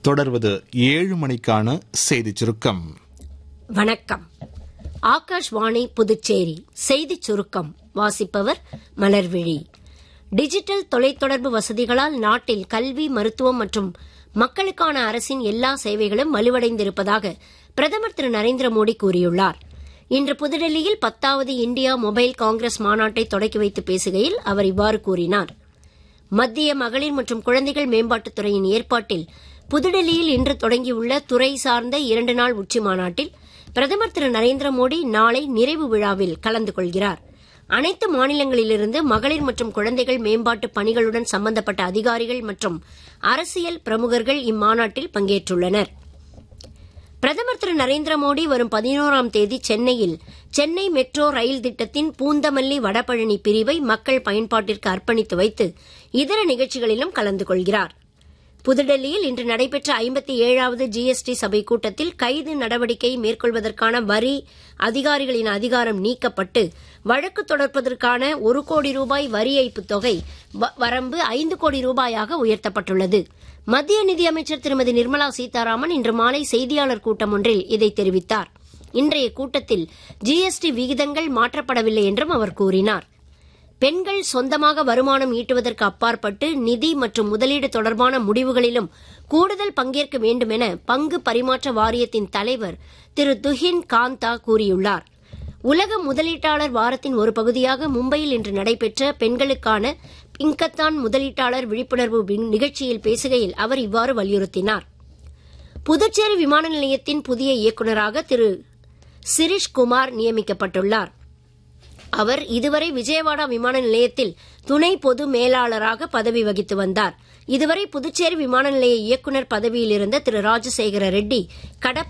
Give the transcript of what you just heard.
தொடர்வது 7 மணிக்கான செய்திச் சுருக்கம். வணக்கம். ஆகாஷ்வாணி புதுச்சேரி செய்திச் சுருக்கம் வாசிப்பவர் மலர்விழி. டிஜிட்டல் தொலைத்தொடர்பு வசதிகளால் நாட்டில் கல்வி, மருத்துவம் மற்றும் மக்களுக்கான அரசின் எல்லா சேவைகளும் வலுவடைந்திருப்பதாக பிரதமர் திரு நரேந்திர மோடி கூறியுள்ளார். இன்று புதுடெல்லியில் 10வது இந்தியா மொபைல் காங்கிரஸ் மாநாட்டை தொடக்கி வைத்து பேசுகையில் அவர் இவ்வாறு கூறினார். மத்திய மகளிர் மற்றும் குழந்தைகள் மேம்பாட்டுத்துறையின் ஏற்பாட்டில் புதுடெல்லியில் இன்று தொடங்கியுள்ள துறை சார்ந்த 2 நாள் உச்சி மாநாட்டில் பிரதமர் திரு நரேந்திர மோடி நாளை நிறைவு விழாவில் கலந்து கொள்கிறார். அனைத்து மாநிலங்களிலிருந்து மகளிர் மற்றும் குழந்தைகள் மேம்பாட்டு பணிகளுடன் சம்பந்தப்பட்ட அதிகாரிகள் மற்றும் அரசியல் பிரமுகர்கள் இம்மாநாட்டில் பங்கேற்றுள்ளனர். பிரதமர் திரு நரேந்திர மோடி வரும் 11ஆம் தேதி சென்னையில் சென்னை மெட்ரோ ரயில் திட்டத்தின் பூந்தமல்லி வடபழனி பிரிவை மக்கள் பயன்பாட்டிற்கு அர்ப்பணித்து வைத்து இதர நிகழ்ச்சிகளிலும் கலந்து கொள்கிறார். புதுடெல்லியில் இன்று நடைபெற்ற 57வது ஜிஎஸ்டி சபை கூட்டத்தில் கைது நடவடிக்கை மேற்கொள்வதற்கான வரி அதிகாரிகளின் அதிகாரம் நீக்கப்பட்டு வழக்கு தொடர்பதற்கான 1 கோடி ரூபாய் வரி ஏய்ப்பு தொகை வரம்பு 5 கோடி ரூபாயாக உயர்த்தப்பட்டுள்ளது. மத்திய நிதியமைச்சர் திருமதி நிர்மலா சீதாராமன் இன்று மாலை செய்தியாளர் கூட்டம் ஒன்றில் இதை தெரிவித்தார். இன்றைய கூட்டத்தில் ஜிஎஸ்டி விகிதங்கள் மாற்றப்படவில்லை என்றும் அவர் கூறினார். பெண்கள் சொந்தமாக வருமானம் ஈட்டுவதற்கு அப்பாற்பட்டு நிதி மற்றும் முதலீடு தொடர்பான முடிவுகளிலும் கூடுதல் பங்கேற்க வேண்டும் என பங்கு பரிமாற்ற வாரியத்தின் தலைவர் திரு துஹின் காந்தா கூறியுள்ளார். உலக முதலீட்டாளர் வாரத்தின் ஒரு பகுதியாக மும்பையில் இன்று நடைபெற்ற பெண்களுக்கான பிங்கத்தான் முதலீட்டாளர் விழிப்புணர்வு நிகழ்ச்சியில் பேசுகையில் அவர் இவ்வாறு வலியுறுத்தினார். புதுச்சேரி விமான நிலையத்தின் புதிய இயக்குநராக திரு சிரிஷ் குமார் நியமிக்கப்பட்டுள்ளார். அவர் இதுவரை விஜயவாடா விமான நிலையத்தில் துணை பொது மேலாளராக பதவி வகித்து வந்தார். இதுவரை புதுச்சேரி விமான நிலைய இயக்குநர் பதவியில் இருந்த திரு ராஜசேகர ரெட்டி